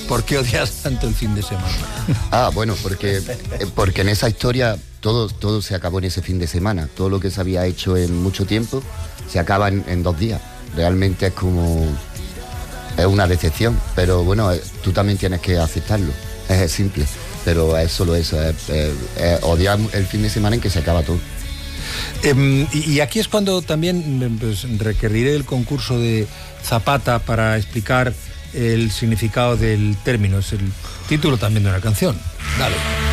¿Por qué odias tanto el fin de semana? Bueno, porque en esa historia todo se acabó en ese fin de semana. Todo lo que se había hecho en mucho tiempo se acaba en 2 días. Realmente es una decepción, pero bueno, tú también tienes que aceptarlo. Es simple, pero es solo eso, es odiar el fin de semana en que se acaba todo. Y aquí es cuando también pues, requeriré el concurso de Zapata para explicar el significado del término. Es el título también de una canción. Dale.